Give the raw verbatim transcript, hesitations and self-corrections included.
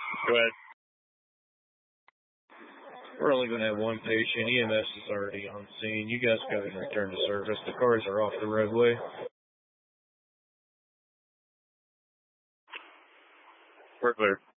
Go ahead. We're only going to have one patient. E M S is already on scene. You guys go ahead and return to service. The cars are off the roadway. We're clear.